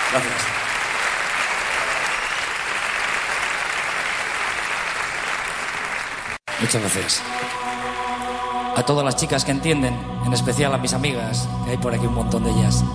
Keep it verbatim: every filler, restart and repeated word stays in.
Gracias. Muchas gracias. A todas las chicas que entienden, en especial a mis amigas, que hay por aquí un montón de ellas.